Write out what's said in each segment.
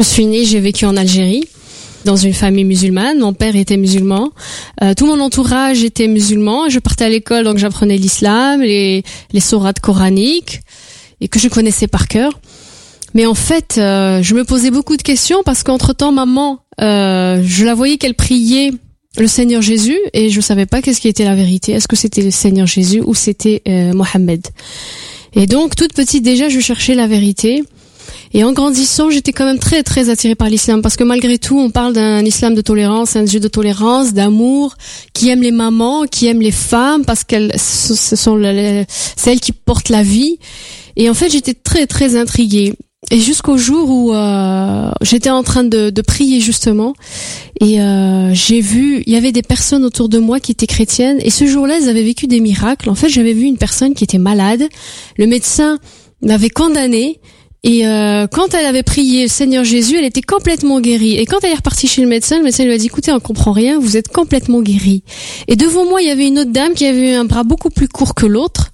Je suis née, j'ai vécu en Algérie, dans une famille musulmane. Mon père était musulman. Tout mon entourage était musulman. Je partais à l'école, donc j'apprenais l'islam, les sourates coraniques, et que je connaissais par cœur. Mais en fait, je me posais beaucoup de questions parce qu'entre-temps, maman, je la voyais qu'elle priait le Seigneur Jésus et je savais pas qu'est-ce qui était la vérité. Est-ce que c'était le Seigneur Jésus ou c'était Mohammed? Et donc, toute petite déjà, je cherchais la vérité. Et en grandissant, j'étais quand même très très attirée par l'islam parce que malgré tout, on parle d'un islam de tolérance, un Dieu de tolérance, d'amour, qui aime les mamans, qui aime les femmes parce qu'elles ce sont celles qui portent la vie. Et en fait, j'étais très très intriguée. Et jusqu'au jour où j'étais en train de prier justement, et j'ai vu, il y avait des personnes autour de moi qui étaient chrétiennes, et ce jour-là, elles avaient vécu des miracles. En fait, j'avais vu une personne qui était malade, le médecin l'avait condamnée, et quand elle avait prié le Seigneur Jésus, elle était complètement guérie. Et quand elle est repartie chez le médecin lui a dit, écoutez, on comprend rien, vous êtes complètement guérie. Et devant moi, il y avait une autre dame qui avait un bras beaucoup plus court que l'autre.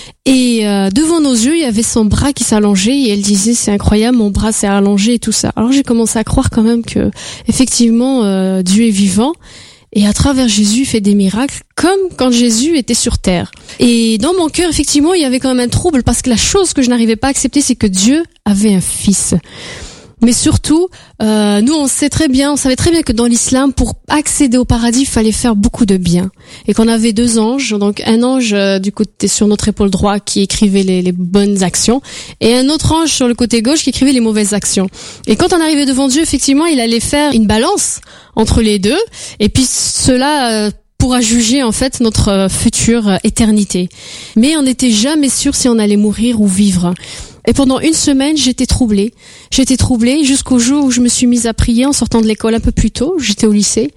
Et devant nos yeux, il y avait son bras qui s'allongeait et elle disait, c'est incroyable, mon bras s'est allongé et tout ça. Alors j'ai commencé à croire quand même que effectivement Dieu est vivant et à travers Jésus il fait des miracles comme quand Jésus était sur terre. Et dans mon cœur, effectivement, il y avait quand même un trouble parce que la chose que je n'arrivais pas à accepter, c'est que Dieu avait un fils. Mais surtout, nous on savait très bien que dans l'islam, pour accéder au paradis, il fallait faire beaucoup de bien. Et qu'on avait deux anges, donc un ange du côté sur notre épaule droite qui écrivait les bonnes actions, et un autre ange sur le côté gauche qui écrivait les mauvaises actions. Et quand on arrivait devant Dieu, effectivement, il allait faire une balance entre les deux, et puis cela pourra juger en fait notre future éternité. Mais on n'était jamais sûr si on allait mourir ou vivre. Et pendant une semaine, j'étais troublée jusqu'au jour où je me suis mise à prier en sortant de l'école un peu plus tôt. J'étais au lycée.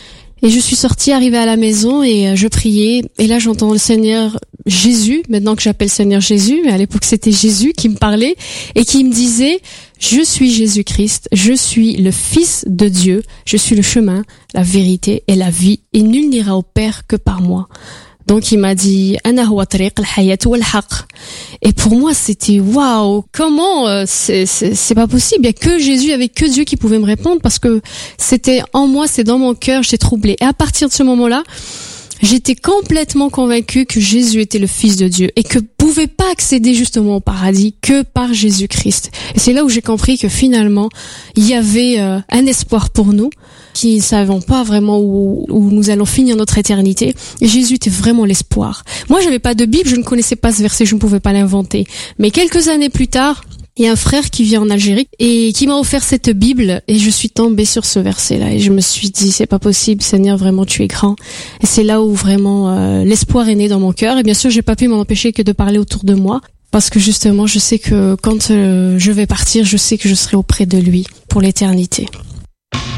Et je suis sortie, arrivée à la maison et je priais. Et là, j'entends le Seigneur Jésus, maintenant que j'appelle Seigneur Jésus, mais à l'époque c'était Jésus qui me parlait et qui me disait, je suis Jésus-Christ, je suis le Fils de Dieu, je suis le chemin, la vérité et la vie, et nul n'ira au Père que par moi. Donc il m'a dit ana huwa tariq al-hayat wal haqq. Et pour moi c'était waouh, comment c'est pas possible, il y a que Jésus, il y avait que Dieu qui pouvait me répondre parce que c'était en moi, c'est dans mon cœur, j'étais troublée. Et à partir de ce moment-là, j'étais complètement convaincue que Jésus était le Fils de Dieu et que pouvait pas accéder justement au paradis que par Jésus-Christ. Et c'est là où j'ai compris que finalement, il y avait un espoir pour nous qui ne savons pas vraiment où nous allons finir notre éternité. Et Jésus était vraiment l'espoir. Moi, j'avais pas de Bible, je ne connaissais pas ce verset, je ne pouvais pas l'inventer. Mais quelques années plus tard, il y a un frère qui vit en Algérie et qui m'a offert cette Bible et je suis tombée sur ce verset-là et je me suis dit, c'est pas possible, Seigneur, vraiment tu es grand. Et c'est là où vraiment l'espoir est né dans mon cœur. Et bien sûr, j'ai pas pu m'en empêcher que de parler autour de moi parce que justement, je sais que quand je vais partir, je sais que je serai auprès de lui pour l'éternité.